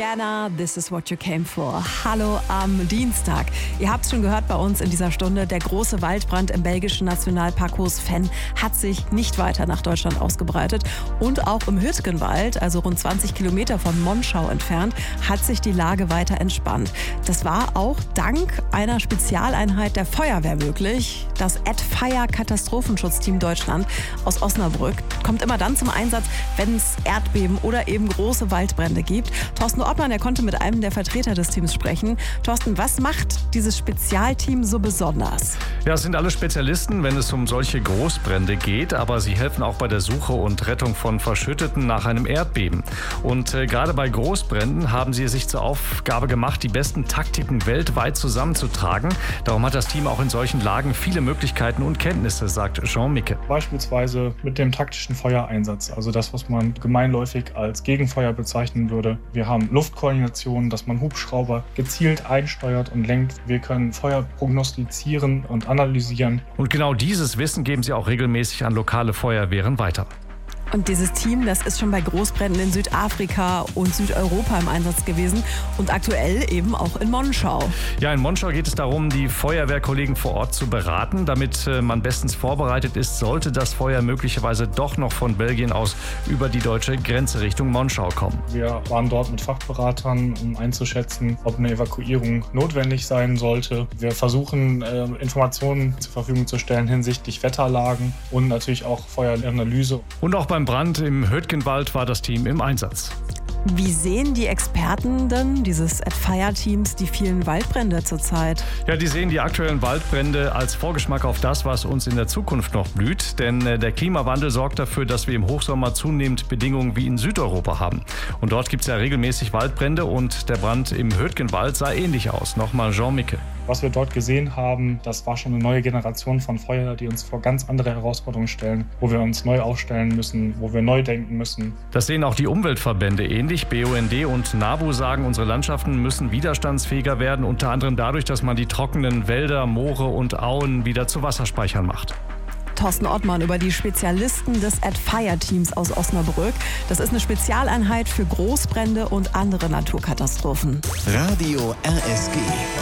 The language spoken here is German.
Rihanna, This is what you came for. Hallo am Dienstag. Ihr habt es schon gehört bei uns in dieser Stunde. Der große Waldbrand im belgischen Nationalpark Hoos-Venn hat sich nicht weiter nach Deutschland ausgebreitet. Und auch im Hürtgenwald, also rund 20 Kilometer von Monschau entfernt, hat sich die Lage weiter entspannt. Das war auch dank einer Spezialeinheit der Feuerwehr möglich. Das AdFire Katastrophenschutzteam Deutschland aus Osnabrück kommt immer dann zum Einsatz, wenn es Erdbeben oder eben große Waldbrände gibt. Thorsten Ortmann, der konnte mit einem der Vertreter des Teams sprechen. Thorsten, was macht dieses Spezialteam so besonders? Ja, es sind alle Spezialisten, wenn es um solche Großbrände geht, aber sie helfen auch bei der Suche und Rettung von Verschütteten nach einem Erdbeben. Und gerade bei Großbränden haben sie es sich zur Aufgabe gemacht, die besten Taktiken weltweit zusammenzutragen. Darum hat das Team auch in solchen Lagen viele Möglichkeiten und Kenntnisse, sagt Jean Micke. Beispielsweise mit dem taktischen Feuereinsatz, also das, was man gemeinläufig als Gegenfeuer bezeichnen würde. Wir haben Luftkoordination, dass man Hubschrauber gezielt einsteuert und lenkt. Wir können Feuer prognostizieren und analysieren. Und genau dieses Wissen geben sie auch regelmäßig an lokale Feuerwehren weiter. Und dieses Team, das ist schon bei Großbränden in Südafrika und Südeuropa im Einsatz gewesen und aktuell eben auch in Monschau. Ja, in Monschau geht es darum, die Feuerwehrkollegen vor Ort zu beraten, damit man bestens vorbereitet ist, sollte das Feuer möglicherweise doch noch von Belgien aus über die deutsche Grenze Richtung Monschau kommen. Wir waren dort mit Fachberatern, um einzuschätzen, ob eine Evakuierung notwendig sein sollte. Wir versuchen, Informationen zur Verfügung zu stellen hinsichtlich Wetterlagen und natürlich auch Feueranalyse. Und auch beim Brand im Hürtgenwald war das Team im Einsatz. Wie sehen die Experten denn dieses AdFire-Teams die vielen Waldbrände zurzeit? Ja, die sehen die aktuellen Waldbrände als Vorgeschmack auf das, was uns in der Zukunft noch blüht. Denn der Klimawandel sorgt dafür, dass wir im Hochsommer zunehmend Bedingungen wie in Südeuropa haben. Und dort gibt es ja regelmäßig Waldbrände und der Brand im Hürtgenwald sah ähnlich aus. Nochmal Jean Micke. Was wir dort gesehen haben, das war schon eine neue Generation von Feuer, die uns vor ganz andere Herausforderungen stellen, wo wir uns neu aufstellen müssen, wo wir neu denken müssen. Das sehen auch die Umweltverbände ähnlich. BUND und NABU sagen, unsere Landschaften müssen widerstandsfähiger werden, unter anderem dadurch, dass man die trockenen Wälder, Moore und Auen wieder zu Wasserspeichern macht. Thorsten Ortmann über die Spezialisten des AdFire-Teams aus Osnabrück. Das ist eine Spezialeinheit für Großbrände und andere Naturkatastrophen. Radio RSG.